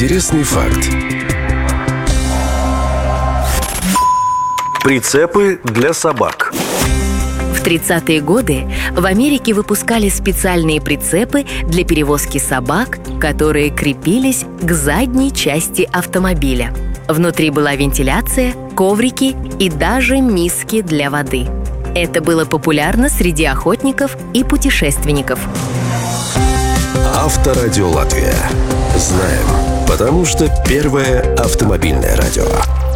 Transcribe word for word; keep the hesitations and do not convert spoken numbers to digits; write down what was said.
Интересный факт. Прицепы для собак. В тридцатые годы в Америке выпускали специальные прицепы для перевозки собак, которые крепились к задней части автомобиля. Внутри была вентиляция, коврики и даже миски для воды. Это было популярно среди охотников и путешественников. Авторадио Латвия. Знаем, потому что первое автомобильное радио.